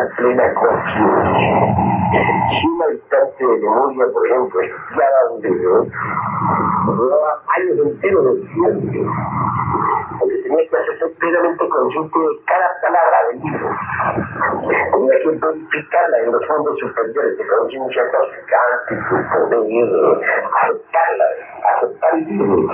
plena conciencia. Si un habitante de Lemuria, por ejemplo, estudiaba un libro, duraba años enteros de tiempo, porque tenía que hacerse plenamente consciente de cada palabra del libro. Tenía que verificarla en los fondos superiores de conciencia cósmica antes de poder aceptarla, aceptar el libro.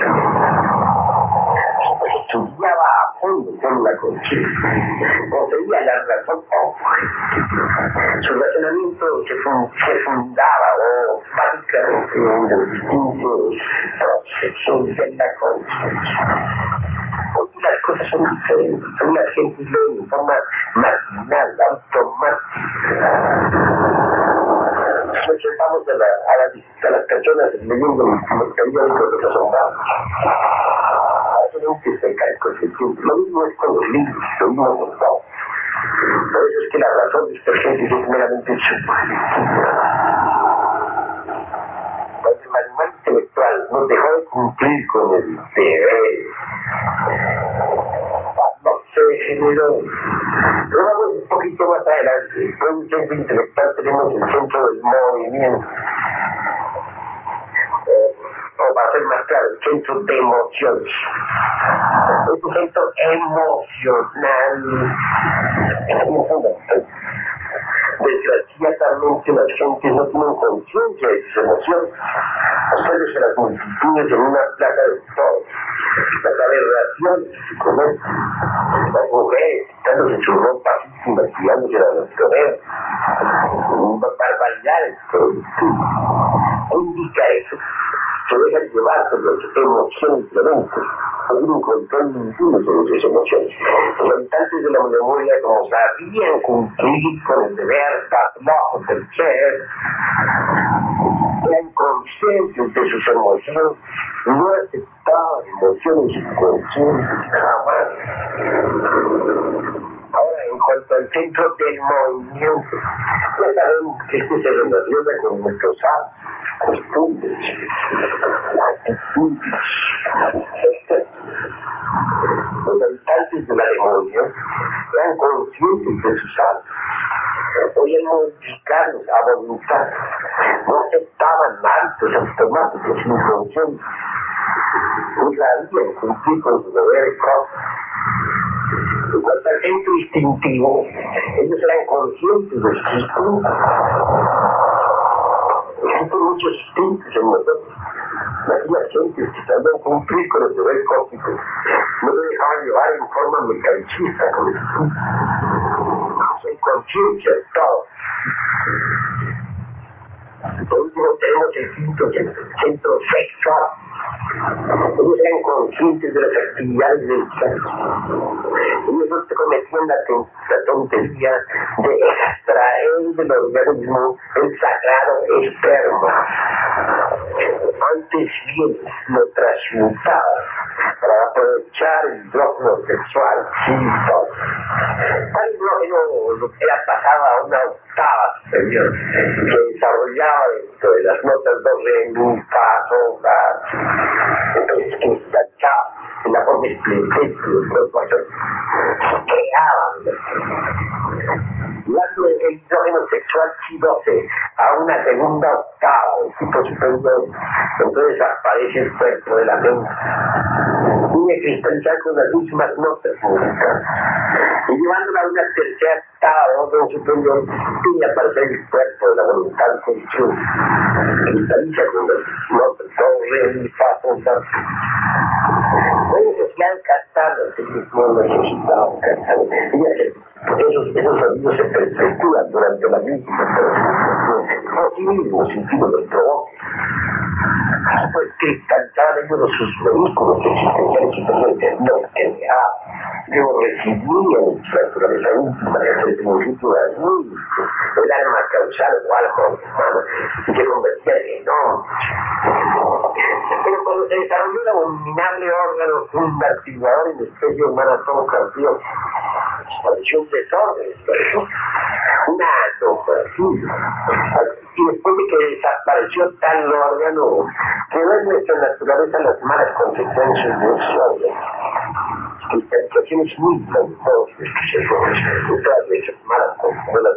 Estudiaba a fondo con la conciencia, poseía la razón objetiva. Su razonamiento se fundaba básicamente en los distintos procesos de la conciencia. Hoy las cosas son diferentes, son la gente lee en forma maquinal, automática. Si observamos a las personas leyendo los periódicos, los asombrados. Tenemos que explicar el tiempo. Lo mismo es con los libros, lo mismo con todo. Por eso es que la razón de esta gente es meramente subjetiva. Cuando el manual intelectual nos dejó de cumplir con el deber, cuando se generó, pero vamos un poquito más adelante. Después del centro intelectual tenemos el centro del movimiento. O para ser más claro, el centro de emociones. Es un centro emocional. Desgraciadamente las gentes no tienen conciencia de sus emociones. Ustedes en las multitudes en una plaza de todos, las aberraciones que se conocen, las mujeres quitándose su ropa y maquillándose la doctorera, barbaridades, todo. ¿Qué indica eso? Se dejan llevar por las emociones violentas, no tienen control ninguno sobre sus emociones. Los habitantes de la memoria, como sabían cumplir con el deber bajo del ser, eran conscientes de sus emociones, no aceptaban emociones inconscientes jamás. Ahora, en cuanto al centro del movimiento, ya sabemos que esto se relaciona con nuestros costumbres, actitudes. Los habitantes de la demonio eran conscientes de sus actos, podían modificarlos a voluntad, no aceptaban hábitos automáticos inconscientes, no sabían cumplir con su deber propio. En cuanto al centro instintivo, ellos eran conscientes de sus instintos. Existen muchos instintos en nosotros. Las gentes que sabían cumplir con el deber cósmico no se dejaban llevar en forma mecanicista con el instinto. Son conciencia de todo. Por último tenemos el quinto centro sexual. Ellos eran conscientes de las actividades del sexo. Ellos no se cometían la tontería de extraer del organismo el sagrado esperma. Antes bien lo transmutaban para aprovechar el hidrógeno sexual sin todo. El hidrógeno era pasado a una octava superior que desarrollaba dentro de las notas do, re, mi, fa, sol, la. Entonces que enganchaba en la forma esplendente del cuerpo creaban. Llevando el hidrógeno sexual C12 a una segunda octava del tipo superior, entonces aparece el cuerpo de la mente. Tiene que cristalizar con las mismas notas musicales. Y llevándola a una tercera octava de orden superior, tiene que aparecer el cuerpo de la voluntad consciente. Cristaliza con las notas do, re, mi, fa, sol, la. No necesitaban cantar, no necesitaban cantar. Esos sonidos se perpetúan durante la misma no tienen los sentidos del provoque. Pues que cantaban ellos sus vehículos existenciales superiores, los creaban, luego recibían su naturaleza íntima, el principio de el alma causal o alma humana, y se convertía en hombre. Pero cuando se desarrolló el abominable órgano fundacionador en la especie humana, todo cambió. Apareció un desorden, una anomalía. Y después de que desapareció tal órgano, quedó en nuestra naturaleza las malas consecuencias de ese órgano. Cristalizaciones muy peligrosas que se producen, todas esas malas consecuencias